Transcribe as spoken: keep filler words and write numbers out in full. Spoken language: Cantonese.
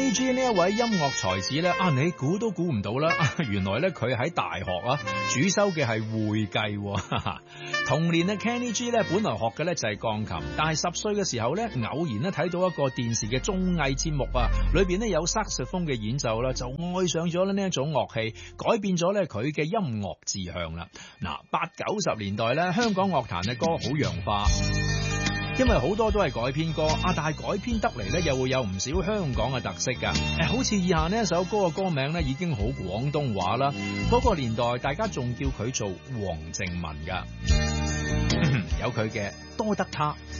Kenny G 呢一位音樂才子咧，啊你估都估唔到啦，啊原來咧佢喺大學啊主修嘅係會計。同年咧 Kenny G 咧本來學嘅咧就係鋼琴，但係十歲嘅時候咧偶然咧睇到一個電視嘅綜藝節目啊，裏邊咧有薩克斯風嘅演奏啦，就愛上咗呢一種樂器，改變咗咧佢嘅音樂志向啦。嗱，八九十年代咧香港樂壇嘅歌好洋化。因為好多都係改編歌啊，但係改編得嚟咧又會有唔少香港嘅特色噶。誒，好似以下呢一首歌嘅歌名咧已經好廣東話啦。嗰個年代大家仲叫佢做黃靜文噶，有佢嘅多得他。